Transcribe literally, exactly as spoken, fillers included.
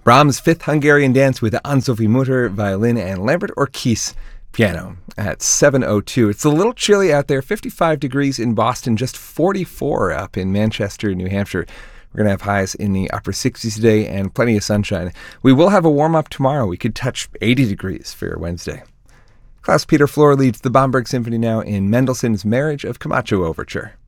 Brahms' Fifth Hungarian Dance with Anne-Sophie Mutter, violin, and Lambert Orkis, piano, at seven oh two. It's a little chilly out there, fifty-five degrees in Boston, just forty-four up in Manchester, New Hampshire. We're going to have highs in the upper sixties today and plenty of sunshine. We will have a warm-up tomorrow. We could touch eighty degrees for your Wednesday. Klaus Peter Flor leads the Bamberg Symphony now in Mendelssohn's Marriage of Camacho Overture.